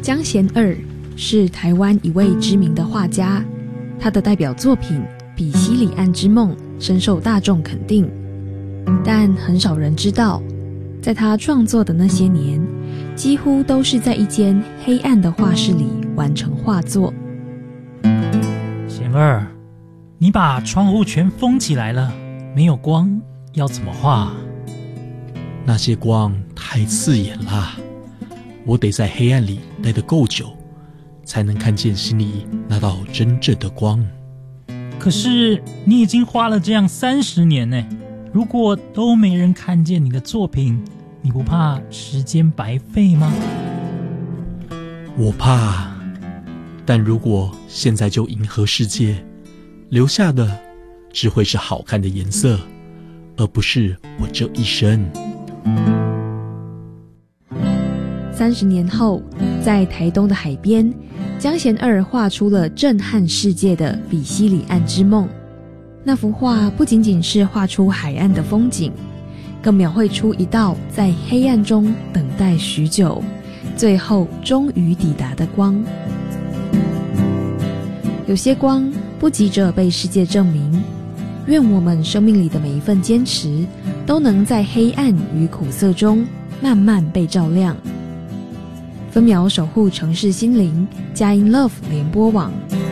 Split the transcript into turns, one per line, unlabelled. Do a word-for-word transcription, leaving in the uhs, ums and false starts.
江贤二是台湾一位知名的画家，他的代表作品《比西里岸之梦》深受大众肯定，但很少人知道，在他创作的那些年，几乎都是在一间黑暗的画室里完成画作。
贤二，你把窗户全封起来了，没有光，要怎么画？
那些光太刺眼啦，我得在黑暗里待得够久，才能看见心里那道真正的光。
可是你已经花了这样三十年呢，如果都没人看见你的作品，你不怕时间白费吗？
我怕，但如果现在就迎合世界，留下的只会是好看的颜色，而不是我这一生。
三十年后，在台东的海边，江贤二画出了震撼世界的《比西里岸之梦》。那幅画不仅仅是画出海岸的风景，更描绘出一道在黑暗中等待许久，最后终于抵达的光。有些光不急着被世界证明，愿我们生命里的每一份坚持，都能在黑暗与苦涩中慢慢被照亮。分秒守护城市心灵，佳音 Love 联播网。